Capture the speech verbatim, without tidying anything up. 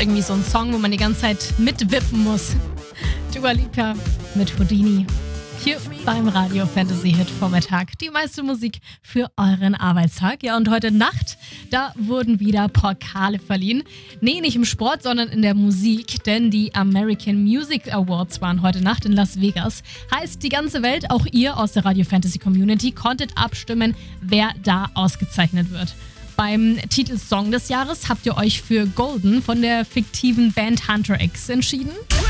irgendwie so ein Song, wo man die ganze Zeit mitwippen muss. Dua Lipa mit Houdini. Hier beim Radio Fantasy Hit Vormittag. Die meiste Musik für euren Arbeitstag. Ja, und heute Nacht, da wurden wieder Pokale verliehen. Nee, nicht im Sport, sondern in der Musik. Denn die American Music Awards waren heute Nacht in Las Vegas. Heißt, die ganze Welt, auch ihr aus der Radio Fantasy Community, konntet abstimmen, wer da ausgezeichnet wird. Beim Titel Song des Jahres habt ihr euch für Golden von der fiktiven Band Hunter X entschieden.